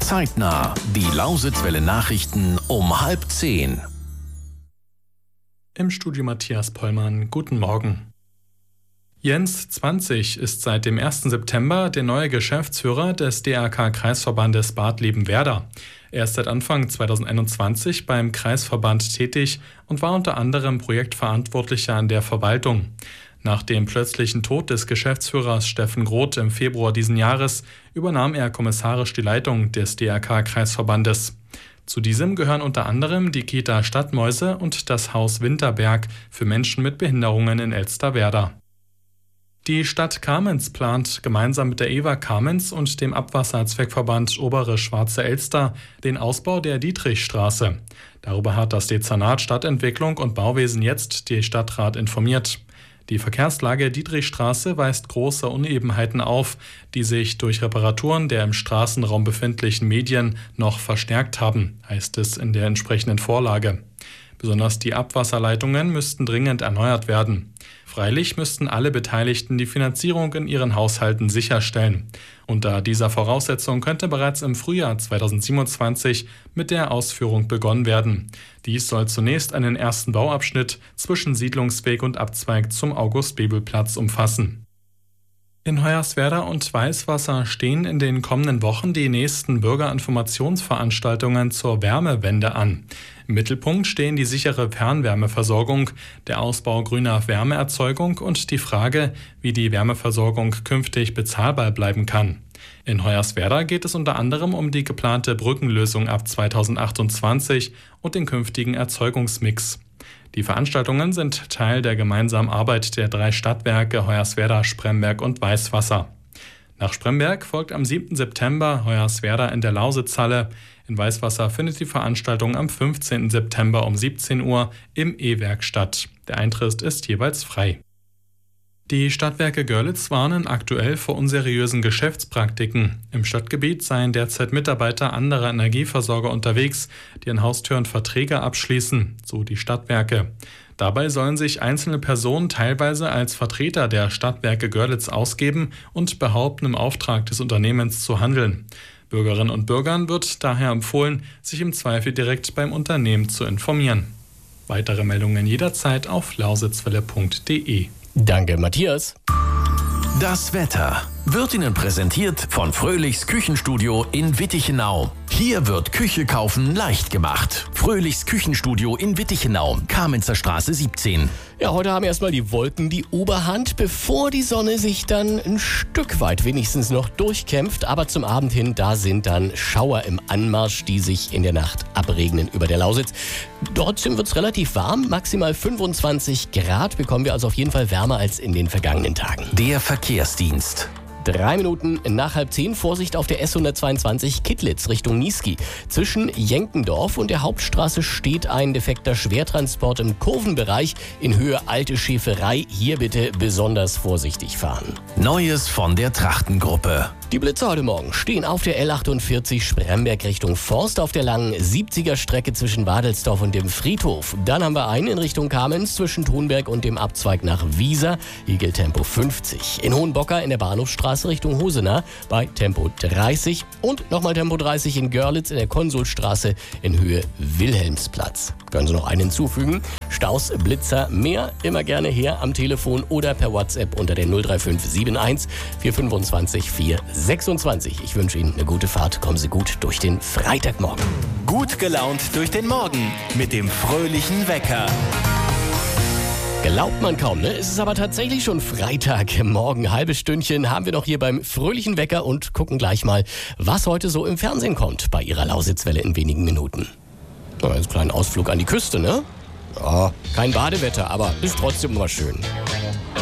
Zeitnah, die Lausitzwelle Nachrichten um 9:30. Im Studio Matthias Pollmann, guten Morgen. Jens 20 ist seit dem 1. September der neue Geschäftsführer des DRK-Kreisverbandes Bad Liebenwerda. Er ist seit Anfang 2021 beim Kreisverband tätig und war unter anderem Projektverantwortlicher an der Verwaltung. Nach dem plötzlichen Tod des Geschäftsführers Steffen Groth im Februar diesen Jahres übernahm er kommissarisch die Leitung des DRK-Kreisverbandes. Zu diesem gehören unter anderem die Kita Stadtmäuse und das Haus Winterberg für Menschen mit Behinderungen in Elsterwerda. Die Stadt Kamenz plant gemeinsam mit der EWA Kamenz und dem Abwasserzweckverband Obere Schwarze Elster den Ausbau der Dietrichstraße. Darüber hat das Dezernat Stadtentwicklung und Bauwesen jetzt die Stadtrat informiert. Die Verkehrslage Dietrichstraße weist große Unebenheiten auf, die sich durch Reparaturen der im Straßenraum befindlichen Medien noch verstärkt haben, heißt es in der entsprechenden Vorlage. Besonders die Abwasserleitungen müssten dringend erneuert werden. Freilich müssten alle Beteiligten die Finanzierung in ihren Haushalten sicherstellen. Unter dieser Voraussetzung könnte bereits im Frühjahr 2027 mit der Ausführung begonnen werden. Dies soll zunächst einen ersten Bauabschnitt zwischen Siedlungsweg und Abzweig zum August-Bebel-Platz umfassen. In Hoyerswerda und Weißwasser stehen in den kommenden Wochen die nächsten Bürgerinformationsveranstaltungen zur Wärmewende an. Im Mittelpunkt stehen die sichere Fernwärmeversorgung, der Ausbau grüner Wärmeerzeugung und die Frage, wie die Wärmeversorgung künftig bezahlbar bleiben kann. In Hoyerswerda geht es unter anderem um die geplante Brückenlösung ab 2028 und den künftigen Erzeugungsmix. Die Veranstaltungen sind Teil der gemeinsamen Arbeit der 3 Stadtwerke Hoyerswerda, Spremberg und Weißwasser. Nach Spremberg folgt am 7. September Hoyerswerda in der Lausitzhalle. In Weißwasser findet die Veranstaltung am 15. September um 17 Uhr im E-Werk statt. Der Eintritt ist jeweils frei. Die Stadtwerke Görlitz warnen aktuell vor unseriösen Geschäftspraktiken. Im Stadtgebiet seien derzeit Mitarbeiter anderer Energieversorger unterwegs, die an Haustüren Verträge abschließen, so die Stadtwerke. Dabei sollen sich einzelne Personen teilweise als Vertreter der Stadtwerke Görlitz ausgeben und behaupten, im Auftrag des Unternehmens zu handeln. Bürgerinnen und Bürgern wird daher empfohlen, sich im Zweifel direkt beim Unternehmen zu informieren. Weitere Meldungen jederzeit auf lausitzwelle.de. Danke, Matthias. Das Wetter wird Ihnen präsentiert von Fröhlichs Küchenstudio in Wittichenau. Hier wird Küche kaufen leicht gemacht. Fröhlichs Küchenstudio in Wittichenau, Kamenzer Straße 17. Ja, heute haben erstmal die Wolken die Oberhand, bevor die Sonne sich dann ein Stück weit wenigstens noch durchkämpft. Aber zum Abend hin, da sind dann Schauer im Anmarsch, die sich in der Nacht abregnen über der Lausitz. Trotzdem wird es relativ warm, maximal 25 Grad bekommen wir also auf jeden Fall wärmer als in den vergangenen Tagen. Der Verkehrsdienst. 3 Minuten nach 9:30, Vorsicht auf der S122 Kittlitz Richtung Niesky. Zwischen Jenkendorf und der Hauptstraße steht ein defekter Schwertransport im Kurvenbereich in Höhe Alte Schäferei. Hier bitte besonders vorsichtig fahren. Neues von der Trachtengruppe. Die Blitzer heute Morgen stehen auf der L48 Spremberg Richtung Forst auf der langen 70er Strecke zwischen Wadelsdorf und dem Friedhof. Dann haben wir einen in Richtung Kamenz zwischen Thunberg und dem Abzweig nach Wiesa. Hier gilt Tempo 50. In Hohenbocker in der Bahnhofsstraße Richtung Hosenau bei Tempo 30. Und nochmal Tempo 30 in Görlitz in der Konsulstraße in Höhe Wilhelmsplatz. Können Sie noch einen hinzufügen? Staus, Blitzer, mehr immer gerne her am Telefon oder per WhatsApp unter der 03571 425 426. Ich wünsche Ihnen eine gute Fahrt. Kommen Sie gut durch den Freitagmorgen. Gut gelaunt durch den Morgen mit dem fröhlichen Wecker. Glaubt man kaum, ne? Es ist aber tatsächlich schon Freitag. Morgen, halbes Stündchen, haben wir noch hier beim fröhlichen Wecker und gucken gleich mal, was heute so im Fernsehen kommt bei Ihrer Lausitzwelle in wenigen Minuten. Ein kleiner Ausflug an die Küste, ne? Ja, kein Badewetter, aber ist trotzdem mal schön.